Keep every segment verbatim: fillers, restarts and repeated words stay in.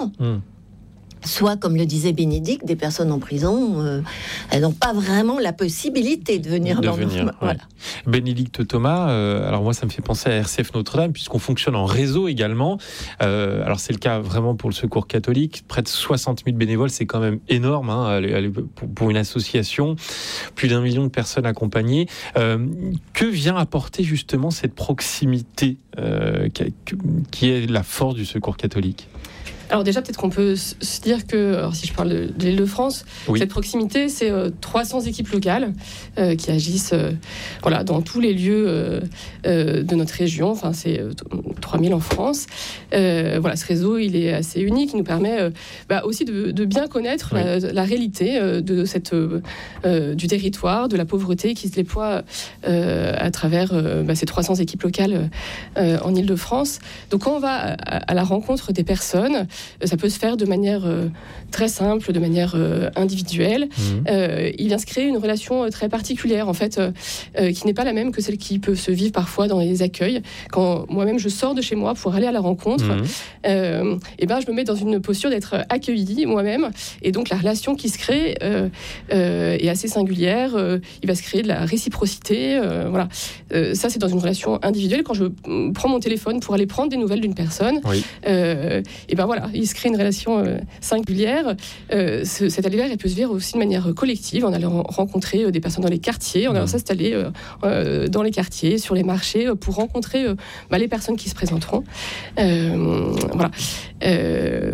Mmh. Soit, comme le disait Bénédicte, des personnes en prison, euh, elles n'ont pas vraiment la possibilité de venir de dans venir, nos... ouais. Voilà. Bénédicte Thomas, euh, alors moi ça me fait penser à R C F Notre-Dame, puisqu'on fonctionne en réseau également. Euh, alors c'est le cas vraiment pour le Secours catholique. Près de soixante mille bénévoles, c'est quand même énorme hein, pour, pour une association. Plus d'un million de personnes accompagnées. Euh, que vient apporter justement cette proximité euh, qui est la force du Secours catholique ? Alors déjà, peut-être qu'on peut se dire que, alors si je parle de, de l'Île-de-France, oui. cette proximité, c'est euh, trois cents équipes locales euh, qui agissent euh, voilà, dans tous les lieux euh, euh, de notre région. Enfin, c'est euh, trois mille en France. Euh, voilà, ce réseau, il est assez unique. Il nous permet euh, bah, aussi de, de bien connaître oui. la, la réalité euh, de cette, euh, du territoire, de la pauvreté qui se déploie euh, à travers euh, bah, ces trois cents équipes locales euh, en Île-de-France. Donc, quand on va à, à la rencontre des personnes, ça peut se faire de manière euh, très simple, de manière euh, individuelle. Mmh. Euh, il vient se créer une relation euh, très particulière, en fait, euh, euh, qui n'est pas la même que celle qui peut se vivre parfois dans les accueils. Quand moi-même je sors de chez moi pour aller à la rencontre, mmh. euh, et ben je me mets dans une posture d'être accueillie moi-même, et donc la relation qui se crée euh, euh, est assez singulière. Euh, il va se créer de la réciprocité. Euh, voilà, euh, ça c'est dans une relation individuelle. Quand je prends mon téléphone pour aller prendre des nouvelles d'une personne, oui. euh, et ben voilà. Il se crée une relation euh, singulière. Euh, ce, cet aller-là, elle peut se vivre aussi de manière collective, en allant rencontrer euh, des personnes dans les quartiers, en allant mmh. s'installer euh, euh, dans les quartiers, sur les marchés, euh, pour rencontrer euh, bah, les personnes qui se présenteront. Euh, voilà. Euh,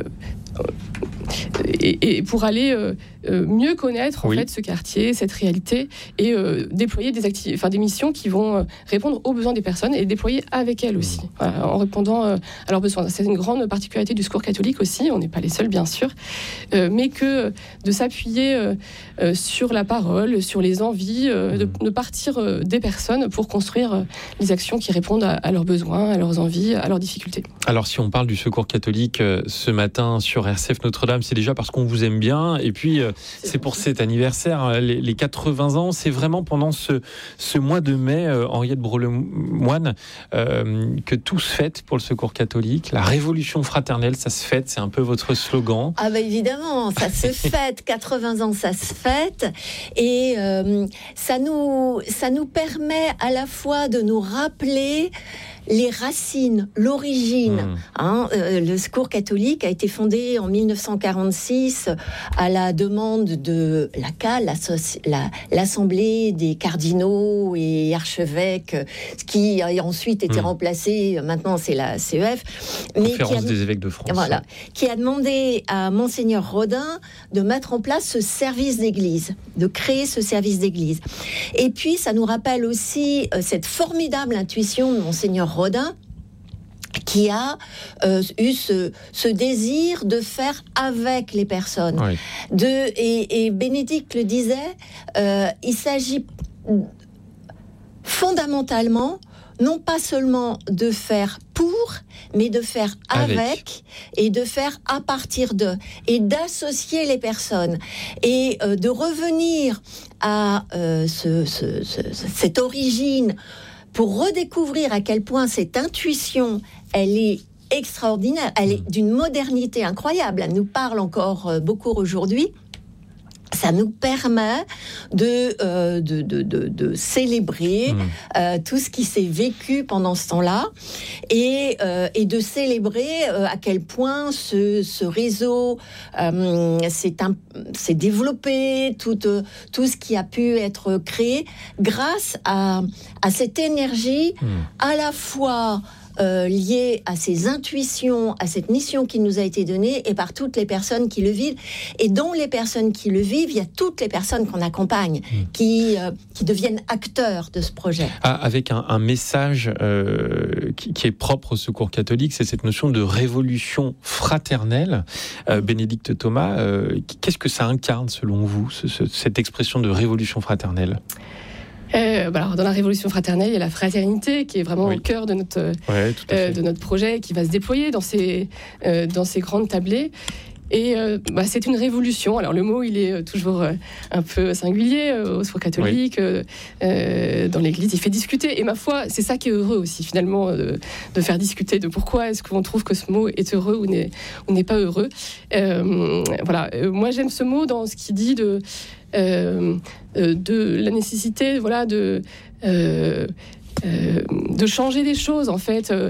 Et, et pour aller euh, euh, mieux connaître en oui. fait ce quartier, cette réalité, et euh, déployer des acti- enfin des missions qui vont euh, répondre aux besoins des personnes et déployer avec elles aussi, mmh. voilà, en répondant euh, à leurs besoins. C'est une grande particularité du Secours catholique aussi. On n'est pas les seuls bien sûr, euh, mais que de s'appuyer euh, euh, sur la parole, sur les envies, euh, mmh. de, de partir euh, des personnes pour construire euh, les actions qui répondent à, à leurs besoins, à leurs envies, à leurs difficultés. Alors si on parle du Secours catholique euh, ce matin sur R C F Notre-Dame, c'est déjà parce qu'on vous aime bien, et puis euh, c'est, c'est pour cet anniversaire, les, les quatre-vingts ans, c'est vraiment pendant ce, ce mois de mai, euh, Henriette Brault-Lemoine, euh, que tout se fête pour le Secours catholique. La révolution fraternelle, ça se fête, c'est un peu votre slogan. Ah bah évidemment, ça se fête, quatre-vingts ans, ça se fête, et euh, ça nous, ça nous permet à la fois de nous rappeler les racines, l'origine. Mmh. Hein, euh, le Secours catholique a été fondé en mille neuf cent quarante-six à la demande de l'A C A, la, l'Assemblée des cardinaux et archevêques, qui a ensuite été mmh. remplacé, maintenant c'est la C E F. Mais Conférence qui a, des évêques de France. Voilà, qui a demandé à Monseigneur Rodin de mettre en place ce service d'église, de créer ce service d'église. Et puis, ça nous rappelle aussi euh, cette formidable intuition de Monseigneur Rodin, qui a euh, eu ce, ce désir de faire avec les personnes. Oui. De, et, et Bénédicte le disait, euh, il s'agit fondamentalement non pas seulement de faire pour, mais de faire avec, avec et de faire à partir de, et d'associer les personnes, et euh, de revenir à euh, ce, ce, ce, cette origine, pour redécouvrir à quel point cette intuition, elle est extraordinaire, elle est d'une modernité incroyable, elle nous parle encore beaucoup aujourd'hui. Ça nous permet de, euh, de, de, de, de célébrer mmh. euh, tout ce qui s'est vécu pendant ce temps-là, et, euh, et de célébrer euh, à quel point ce, ce réseau euh, s'est, un, s'est développé, tout, euh, tout ce qui a pu être créé grâce à, à cette énergie mmh. à la fois Euh, lié à ces intuitions, à cette mission qui nous a été donnée, et par toutes les personnes qui le vivent. Et dans les personnes qui le vivent, il y a toutes les personnes qu'on accompagne, mmh. qui, euh, qui deviennent acteurs de ce projet. Ah, avec un, un message euh, qui, qui est propre au Secours catholique, c'est cette notion de révolution fraternelle. Euh, Bénédicte Thomas, euh, qu'est-ce que ça incarne selon vous, ce, ce, cette expression de révolution fraternelle ? Euh, bah alors, dans la révolution fraternelle, il y a la fraternité qui est vraiment oui. au cœur de notre, ouais, euh, de notre projet, qui va se déployer dans ces, euh, dans ces grandes tablées. Et euh, bah, c'est une révolution. Alors le mot, il est toujours euh, un peu singulier euh, au Secours catholique, oui. euh, euh, dans l'Église, il fait discuter. Et ma foi, c'est ça qui est heureux aussi, finalement, euh, de faire discuter de pourquoi est-ce qu'on trouve que ce mot est heureux ou n'est, ou n'est pas heureux. Euh, voilà. Euh, moi, j'aime ce mot dans ce qu'il dit de, euh, de la nécessité, voilà, de... Euh, Euh, de changer des choses en fait, euh,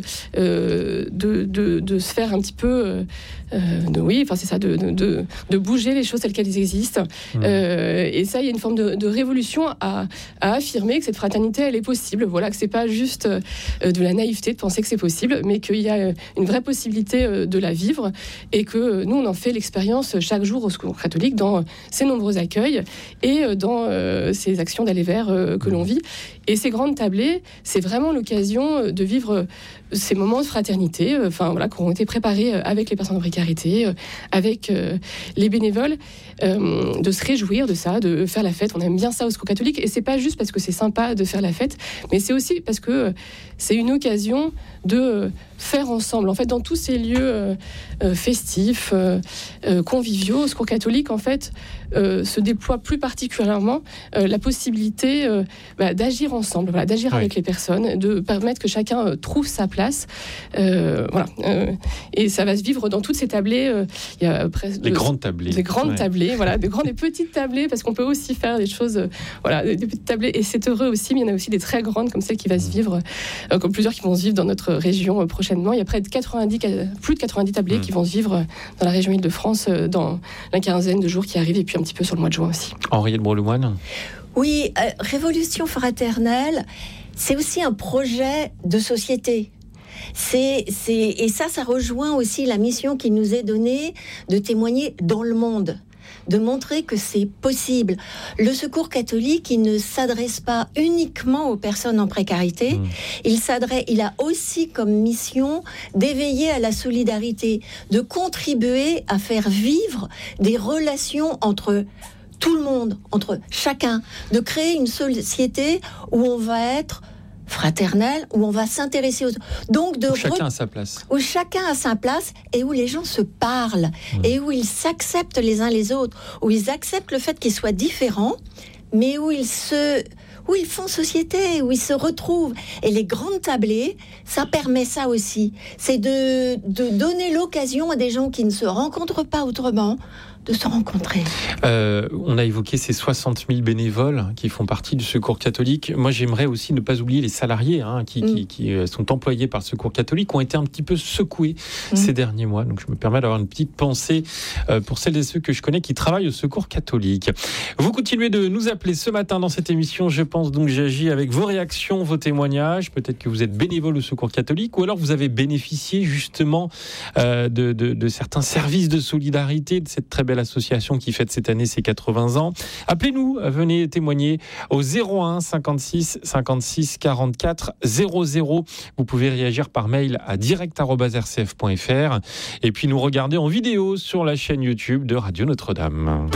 de, de, de se faire un petit peu, euh, de, oui, enfin c'est ça, de, de, de bouger les choses telles qu'elles existent. Mmh. Euh, et ça, il y a une forme de, de révolution à, à affirmer que cette fraternité, elle est possible. Voilà, que c'est pas juste euh, de la naïveté de penser que c'est possible, mais qu'il y a une vraie possibilité euh, de la vivre et que nous, on en fait l'expérience chaque jour au Secours catholique dans ces nombreux accueils et dans euh, ces actions d'aller vers euh, que l'on vit. Et ces grandes tablées, c'est vraiment l'occasion de vivre ces moments de fraternité, enfin voilà, qui ont été préparés avec les personnes en précarité, avec euh, les bénévoles, euh, de se réjouir de ça, de faire la fête. On aime bien ça au Secours catholique, et c'est pas juste parce que c'est sympa de faire la fête, mais c'est aussi parce que c'est une occasion de faire ensemble. En fait, dans tous ces lieux euh, euh, festifs, euh, euh, conviviaux, au Secours catholique, en fait, euh, se déploie plus particulièrement euh, la possibilité euh, bah, d'agir ensemble, voilà, d'agir oui. avec les personnes, de permettre que chacun euh, trouve sa place. Euh, voilà. Euh, et ça va se vivre dans toutes ces tablées. Euh, il y a presque des de, grandes tablées. Des grandes ouais. tablées, voilà, des grandes et petites tablées, parce qu'on peut aussi faire des choses, euh, voilà, des, des petites tablées. Et c'est heureux aussi, mais il y en a aussi des très grandes, comme celle qui va se vivre, euh, comme plusieurs qui vont se vivre dans notre région euh, prochainement. Il y a près de quatre-vingt-dix, plus de quatre-vingt-dix tablées mmh. qui vont se vivre dans la région Île-de-France euh, dans la quinzaine de jours qui arrivent, et puis un petit peu sur le mois de juin aussi. Henriette Brot-Lemoine. Oui, euh, Révolution fraternelle, c'est aussi un projet de société. C'est, c'est, et ça, ça rejoint aussi la mission qui nous est donnée de témoigner dans le monde, de montrer que c'est possible. Le Secours catholique, il ne s'adresse pas uniquement aux personnes en précarité, mmh. il s'adresse, il a aussi comme mission d'éveiller à la solidarité, de contribuer à faire vivre des relations entre tout le monde, entre chacun, de créer une société où on va être fraternel, où on va s'intéresser aux... Donc de où chacun re... a sa place. Où chacun a sa place et où les gens se parlent mmh. et où ils s'acceptent les uns les autres, où ils acceptent le fait qu'ils soient différents, mais où ils se... où ils font société, où ils se retrouvent. Et les grandes tablées, ça permet ça aussi. C'est de, de donner l'occasion à des gens qui ne se rencontrent pas autrement de se rencontrer. Euh, on a évoqué ces soixante mille bénévoles qui font partie du Secours catholique. Moi, j'aimerais aussi ne pas oublier les salariés hein, qui, mmh. qui, qui sont employés par le Secours catholique, qui ont été un petit peu secoués mmh. ces derniers mois. Donc, je me permets d'avoir une petite pensée euh, pour celles et ceux que je connais qui travaillent au Secours catholique. Vous continuez de nous appeler ce matin dans cette émission. Je pense donc j'agis avec vos réactions, vos témoignages. Peut-être que vous êtes bénévole au Secours catholique ou alors vous avez bénéficié justement euh, de, de, de certains services de solidarité, de cette très belle association qui fête cette année ses quatre-vingts ans. Appelez-nous, venez témoigner au zéro un cinquante-six cinquante-six quarante-quatre zéro zéro. Vous pouvez réagir par mail à direct arobase r c f point f r et puis nous regarder en vidéo sur la chaîne YouTube de Radio Notre-Dame.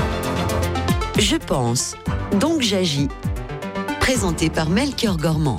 Je pense, donc j'agis. Présenté par Melchior Gormand.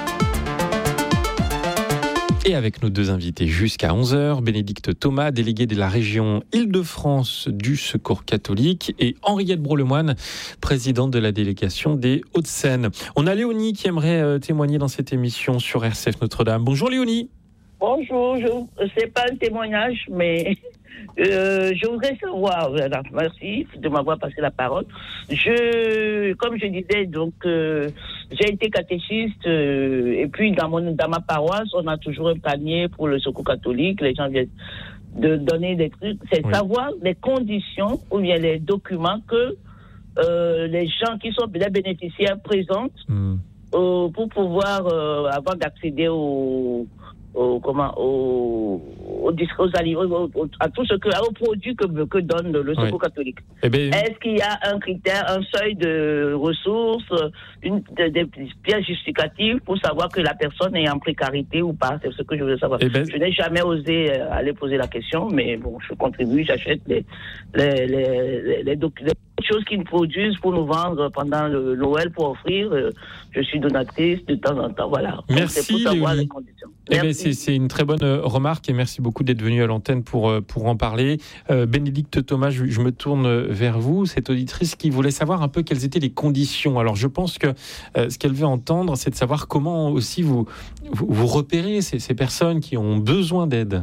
Et avec nos deux invités jusqu'à onze heures, Bénédicte Thomas, déléguée de la région Île-de-France du Secours catholique, et Henriette Brot-Lemoine, présidente de la délégation des Hauts-de-Seine. On a Léonie qui aimerait euh, témoigner dans cette émission sur R C F Notre-Dame. Bonjour Léonie. Bonjour, je, c'est pas un témoignage, mais euh, je voudrais savoir, merci de m'avoir passé la parole. Je, comme je disais, donc euh, j'ai été catéchiste euh, et puis dans mon dans ma paroisse, on a toujours un panier pour le Secours catholique. Les gens viennent de donner des trucs. C'est oui. savoir les conditions ou bien les documents que euh, les gens qui sont les bénéficiaires présentent mm. euh, pour pouvoir euh, avoir d'accéder au Au, comment, au, au, aux, aux, à tout ce que, aux produits que, que donne le Secours oui. catholique. Eh bien, est-ce qu'il y a un critère, un seuil de ressources, une, des, des pièces justificatives pour savoir que la personne est en précarité ou pas? C'est ce que je veux savoir. Eh bien, je n'ai jamais osé aller poser la question, mais bon, je contribue, j'achète les, les, les, les, les, doc, les choses qu'ils produisent pour nous vendre pendant le Noël, pour offrir. Euh, je suis donatrice de temps en temps, voilà. Merci, donc, c'est pour savoir Léonie. les conditions. Eh ben, c'est, c'est une très bonne remarque et merci beaucoup d'être venu à l'antenne pour, pour en parler. Euh, Bénédicte Thomas, je, je me tourne vers vous, cette auditrice qui voulait savoir un peu quelles étaient les conditions. Alors je pense que euh, ce qu'elle veut entendre, c'est de savoir comment aussi vous, vous, vous repérez ces, ces personnes qui ont besoin d'aide.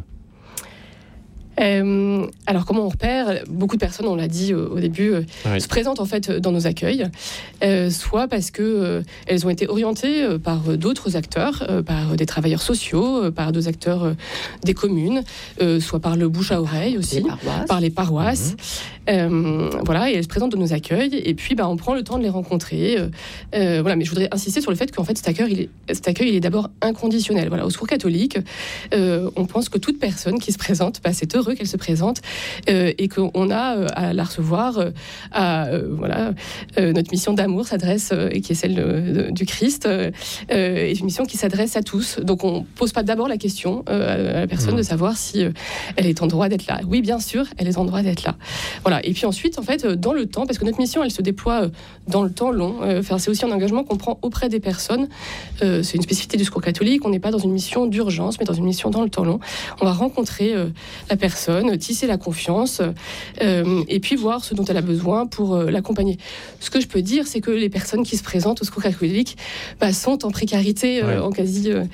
Euh, alors comment on repère ? Beaucoup de personnes, on l'a dit au, au début, euh, oui. se présentent en fait dans nos accueils, euh, soit parce que euh, elles ont été orientées euh, par d'autres acteurs, euh, par des travailleurs sociaux, euh, par d'autres acteurs euh, des communes, euh, soit par le bouche à oreille aussi, les paroisses. par les paroisses. Mmh. Euh, voilà, et elles se présentent dans nos accueils, et puis bah, on prend le temps de les rencontrer. Euh, euh, voilà, mais je voudrais insister sur le fait qu'en fait cet accueil, il est, cet accueil, il est d'abord inconditionnel. Voilà, au Secours catholique, euh, on pense que toute personne qui se présente, bah, c'est heureux qu'elle se présente euh, et qu'on a euh, à la recevoir euh, à euh, voilà euh, notre mission d'amour s'adresse euh, et qui est celle de, de, du Christ euh, est une mission qui s'adresse à tous, donc on pose pas d'abord la question euh, à la personne mmh. de savoir si euh, elle est en droit d'être là. Oui, bien sûr, elle est en droit d'être là, voilà. Et puis ensuite, en fait, dans le temps, parce que notre mission elle se déploie dans le temps long, euh, enfin, c'est aussi un engagement qu'on prend auprès des personnes, euh, c'est une spécificité du Secours catholique, on n'est pas dans une mission d'urgence mais dans une mission dans le temps long. On va rencontrer euh, la personne, tisser la confiance euh, et puis voir ce dont elle a besoin pour euh, l'accompagner. Ce que je peux dire, c'est que les personnes qui se présentent au Secours catholique bah, sont en précarité euh, ouais. en quasi euh,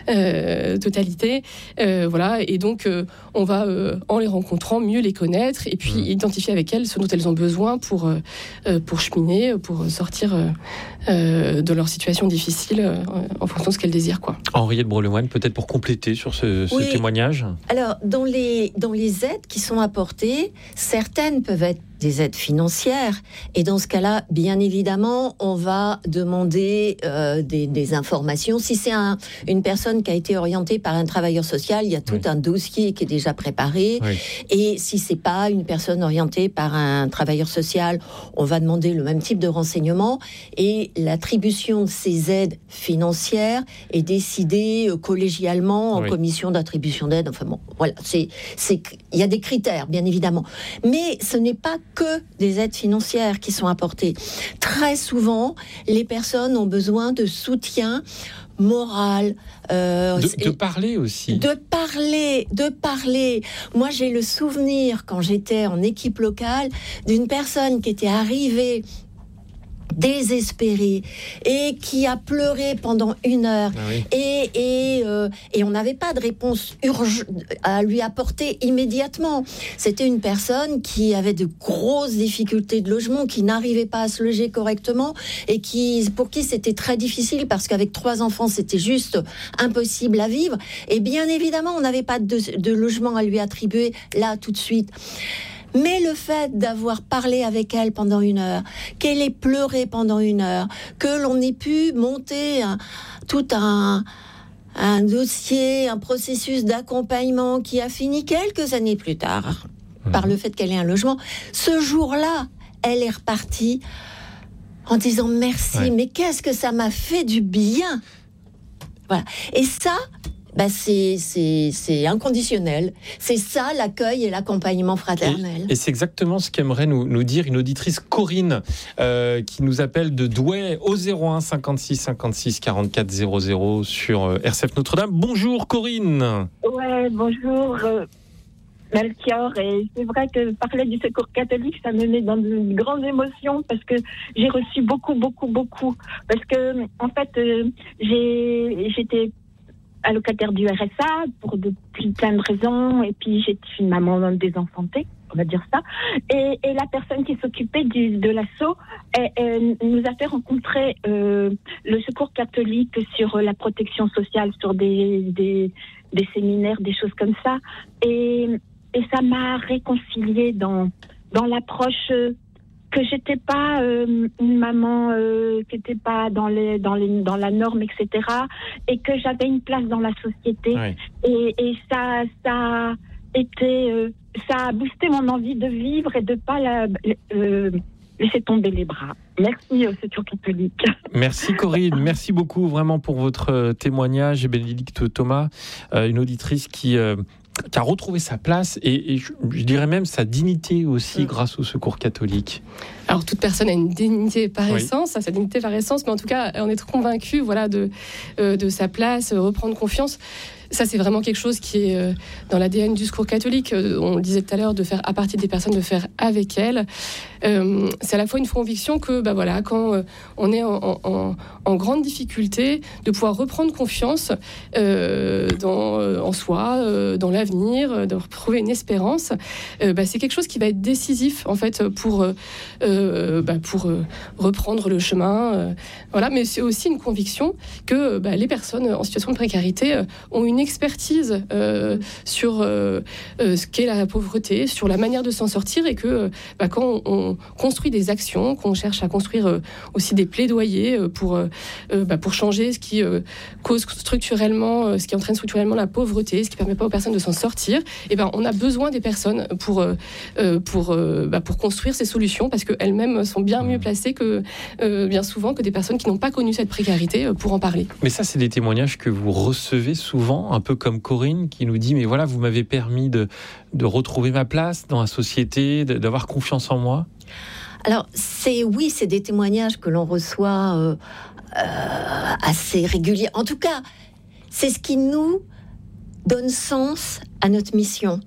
euh, totalité. Euh, voilà, et donc euh, on va, euh, en les rencontrant, mieux les connaître et puis mmh. identifier avec elles ce dont elles ont besoin pour, euh, pour cheminer, pour sortir euh, euh, de leur situation difficile euh, en fonction de ce qu'elles désirent, quoi. Henriette Breulhemoine, peut-être pour compléter sur ce, ce oui. témoignage. Alors, dans les, dans les aides qui sont apportées, certaines peuvent être des aides financières, et dans ce cas-là, bien évidemment, on va demander euh, des, des informations. Si c'est un, une personne qui a été orientée par un travailleur social, il y a tout oui. un dossier qui est déjà préparé, oui. et si c'est pas une personne orientée par un travailleur social, on va demander le même type de renseignements, et l'attribution de ces aides financières est décidée euh, collégialement en oui. commission d'attribution d'aide. Enfin bon, voilà, c'est, c'est, il y a des critères, bien évidemment, mais ce n'est pas que des aides financières qui sont apportées. Très souvent, les personnes ont besoin de soutien moral. Euh, de, de parler aussi. De parler, de parler. Moi, j'ai le souvenir, quand j'étais en équipe locale, d'une personne qui était arrivée désespérée et qui a pleuré pendant une heure ah oui. et, et, euh, et on n'avait pas de réponse urge- à lui apporter immédiatement. C'était une personne qui avait de grosses difficultés de logement, qui n'arrivait pas à se loger correctement et qui, pour qui c'était très difficile parce qu'avec trois enfants c'était juste impossible à vivre, et bien évidemment on n'avait pas de, de logement à lui attribuer là tout de suite. Mais le fait d'avoir parlé avec elle pendant une heure, qu'elle ait pleuré pendant une heure, que l'on ait pu monter un, tout un, un dossier, un processus d'accompagnement qui a fini quelques années plus tard, mmh. par le fait qu'elle ait un logement, ce jour-là, elle est repartie en disant merci, ouais. mais qu'est-ce que ça m'a fait du bien. Voilà. Et ça... Bah c'est, c'est, c'est inconditionnel. C'est ça, l'accueil et l'accompagnement fraternel. Et, et c'est exactement ce qu'aimerait nous, nous dire une auditrice, Corinne, euh, qui nous appelle de Douai au zéro un cinquante-six cinquante-six quarante-quatre zéro zéro sur euh, R C F Notre-Dame. Bonjour Corinne. Ouais, bonjour euh, Melchior. Et c'est vrai que parler du Secours catholique, ça me met dans de grandes émotions parce que j'ai reçu beaucoup, beaucoup, beaucoup. Parce que, en fait, euh, j'ai, j'étais allocataire du R S A pour de plein de raisons, et puis j'étais une maman désenfantée, on va dire ça, et, et la personne qui s'occupait du, de l'asso elle, elle nous a fait rencontrer euh, le Secours catholique sur la protection sociale, sur des, des, des séminaires, des choses comme ça, et, et ça m'a réconciliée dans, dans l'approche euh, que j'étais pas euh, une maman euh, qui était pas dans les dans les dans la norme, et cetera, et que j'avais une place dans la société. Oui. et, et ça ça était euh, ça a boosté mon envie de vivre et de pas la, euh, laisser tomber les bras. Merci au Secours catholique. Merci Corinne, merci beaucoup vraiment pour votre témoignage. Et Bénédicte Thomas, euh, une auditrice qui euh, qui a retrouvé sa place et, et je, je dirais même sa dignité aussi mmh. grâce au Secours catholique. Alors toute personne a une dignité par essence, oui. sa dignité par essence, mais en tout cas en être convaincu, voilà, de euh, de sa place, euh, reprendre confiance. Ça, c'est vraiment quelque chose qui est euh, dans l'A D N du Secours catholique. Euh, on le disait tout à l'heure, de faire à partir des personnes, de faire avec elles. Euh, c'est à la fois une conviction que, bah voilà, quand euh, on est en, en, en grande difficulté, de pouvoir reprendre confiance euh, dans, euh, en soi, euh, dans l'avenir, euh, de retrouver une espérance. Euh, bah, c'est quelque chose qui va être décisif, en fait, pour, euh, bah, pour euh, reprendre le chemin. Euh, voilà. Mais c'est aussi une conviction que bah, les personnes en situation de précarité euh, ont une expertise euh, sur euh, euh, ce qu'est la pauvreté, sur la manière de s'en sortir, et que euh, bah, quand on, on construit des actions, qu'on cherche à construire euh, aussi des plaidoyers euh, pour, euh, bah, pour changer ce qui euh, cause structurellement, euh, ce qui entraîne structurellement la pauvreté, ce qui ne permet pas aux personnes de s'en sortir, et ben, on a besoin des personnes pour, euh, pour, euh, bah, pour construire ces solutions, parce qu'elles-mêmes sont bien mieux placées que, euh, bien souvent, que des personnes qui n'ont pas connu cette précarité euh, pour en parler. Mais ça, c'est des témoignages que vous recevez souvent, un peu comme Corinne qui nous dit mais voilà, vous m'avez permis de, de retrouver ma place dans la société, de, d'avoir confiance en moi. Alors c'est oui, c'est des témoignages que l'on reçoit euh, euh, assez réguliers. En tout cas, c'est ce qui nous donne sens à notre mission.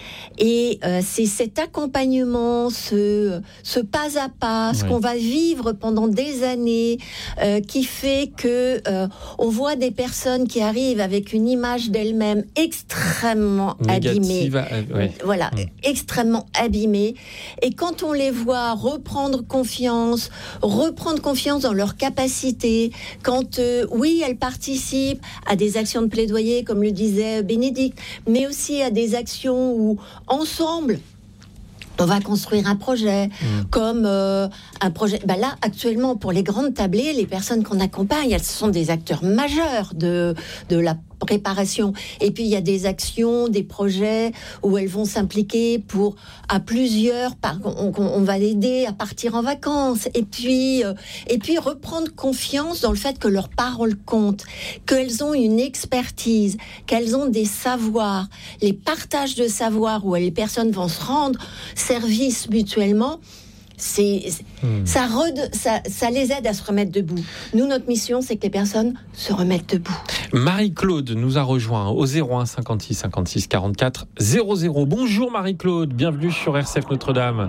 Et euh, c'est cet accompagnement, ce, ce pas à pas, ce oui. qu'on va vivre pendant des années, euh, qui fait que euh, on voit des personnes qui arrivent avec une image d'elles-mêmes extrêmement Négative, abîmée, euh, ouais. voilà, mmh. extrêmement abîmée. Et quand on les voit reprendre confiance, reprendre confiance dans leurs capacités, quand euh, oui, elles participent à des actions de plaidoyer, comme le disait Bénédicte, mais aussi à des actions où ensemble, on va construire un projet, mmh. comme euh, un projet... Ben là, actuellement, pour les grandes tablées, les personnes qu'on accompagne, elles sont des acteurs majeurs de, de la préparation. Et puis, il y a des actions, des projets où elles vont s'impliquer pour, à plusieurs, par, on, on va l'aider à partir en vacances. Et puis, euh, et puis, reprendre confiance dans le fait que leurs paroles comptent, qu'elles ont une expertise, qu'elles ont des savoirs. Les partages de savoirs où les personnes vont se rendre service mutuellement, c'est, mmh. ça, rede, ça, ça les aide à se remettre debout. Nous, notre mission, c'est que les personnes se remettent debout. Marie-Claude nous a rejoint au zéro un cinquante-six cinquante-six quarante-quatre zéro zéro. Bonjour Marie-Claude, bienvenue sur R C F Notre-Dame.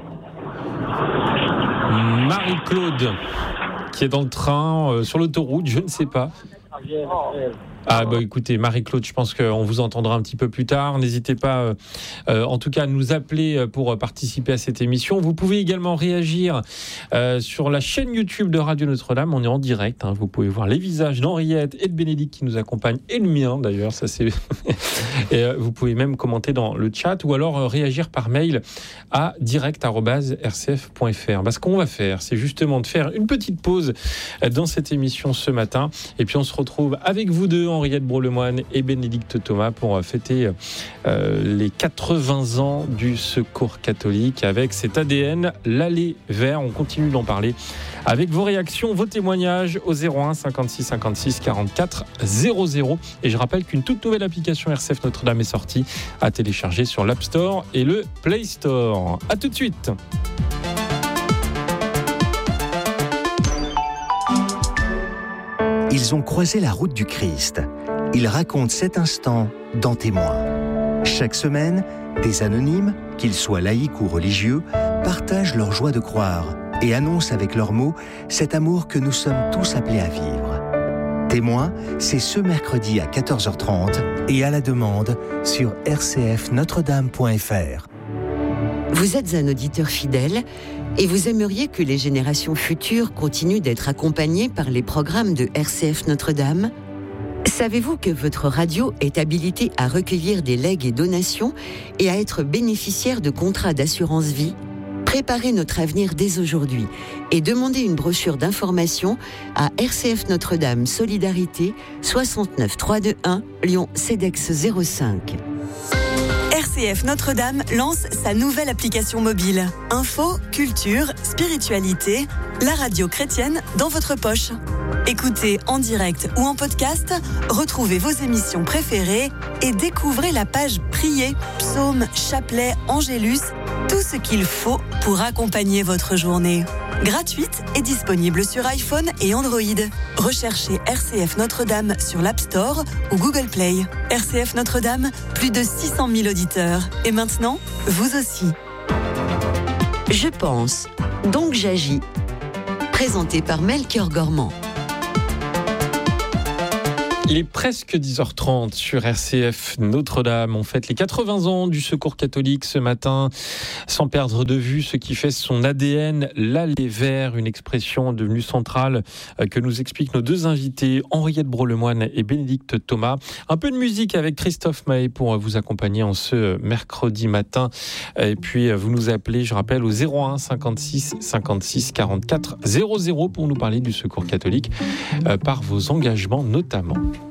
Marie-Claude, qui est dans le train, euh, sur l'autoroute, je ne sais pas. Ah bah écoutez, Marie-Claude, je pense qu'on vous entendra un petit peu plus tard. N'hésitez pas, euh, en tout cas, à nous appeler pour participer à cette émission. Vous pouvez également réagir euh, sur la chaîne YouTube de Radio Notre-Dame. On est en direct. Hein. Vous pouvez voir les visages d'Henriette et de Bénédicte qui nous accompagnent, et le mien d'ailleurs. Ça c'est. Et euh, vous pouvez même commenter dans le chat ou alors euh, réagir par mail à direct arobase r c f point f r. Bah, ce qu'on va faire, c'est justement de faire une petite pause dans cette émission ce matin, et puis on se retrouve avec vous deux, Henriette Broslemoine et Bénédicte Thomas, pour fêter euh, les quatre-vingts ans du Secours catholique avec cet A D N, l'allée vert. On continue d'en parler avec vos réactions, vos témoignages au zéro un cinquante-six cinquante-six quarante-quatre zéro zéro. Et je rappelle qu'une toute nouvelle application R C F Notre-Dame est sortie à télécharger sur l'App Store et le Play Store. À tout de suite. Ils ont croisé la route du Christ. Ils racontent cet instant dans Témoins. Chaque semaine, des anonymes, qu'ils soient laïcs ou religieux, partagent leur joie de croire et annoncent avec leurs mots cet amour que nous sommes tous appelés à vivre. Témoins, c'est ce mercredi à quatorze heures trente et à la demande sur r c f notre dame point f r. Vous êtes un auditeur fidèle et vous aimeriez que les générations futures continuent d'être accompagnées par les programmes de R C F Notre-Dame ? Savez-vous que votre radio est habilitée à recueillir des legs et donations et à être bénéficiaire de contrats d'assurance vie ? Préparez notre avenir dès aujourd'hui et demandez une brochure d'information à R C F Notre-Dame Solidarité soixante-neuf trois cent vingt-et-un Lyon Cedex zéro cinq. R C F Notre-Dame lance sa nouvelle application mobile. Info, culture, spiritualité, la radio chrétienne dans votre poche. Écoutez en direct ou en podcast, retrouvez vos émissions préférées et découvrez la page Prier, psaumes, chapelets, angélus, tout ce qu'il faut pour accompagner votre journée. Gratuite et disponible sur iPhone et Android. Recherchez R C F Notre-Dame sur l'App Store ou Google Play. R C F Notre-Dame, plus de six cent mille auditeurs. Et maintenant, vous aussi. Je pense, donc j'agis. Présenté par Melchior Gormand. Il est presque dix heures trente sur R C F Notre-Dame. On fête les quatre-vingts ans du Secours catholique ce matin, sans perdre de vue ce qui fait son A D N, l'aller vers, une expression devenue centrale que nous expliquent nos deux invités, Henriette Braulemoine et Bénédicte Thomas. Un peu de musique avec Christophe Maé pour vous accompagner en ce mercredi matin. Et puis vous nous appelez, je rappelle, au zéro un cinquante-six cinquante-six quarante-quatre zéro zéro pour nous parler du Secours catholique par vos engagements notamment.